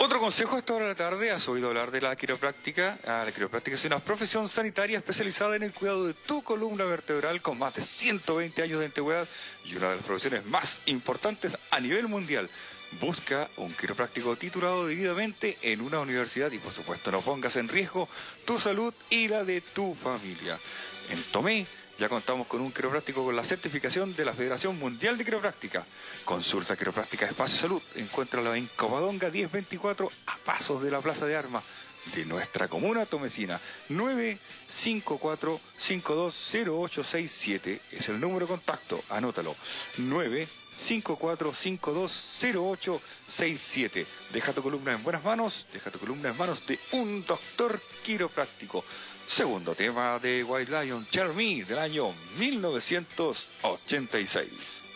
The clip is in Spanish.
Otro consejo a esta hora de la tarde, has oído hablar de la quiropráctica. La quiropráctica es una profesión sanitaria especializada en el cuidado de tu columna vertebral con más de 120 años de antigüedad y una de las profesiones más importantes a nivel mundial. Busca un quiropráctico titulado debidamente en una universidad y por supuesto no pongas en riesgo tu salud y la de tu familia. En Tomé ya contamos con un quiropráctico con la certificación de la Federación Mundial de Quiropráctica. Consulta Quiropráctica Espacio Salud. Encuéntrala en Covadonga 1024 a pasos de la Plaza de Armas de nuestra comuna tomecina. 954-520867 es el número de contacto, anótalo. 954-520867. Deja tu columna en buenas manos, deja tu columna en manos de un doctor quiropráctico. Segundo tema de White Lion, Share Me, del año 1986.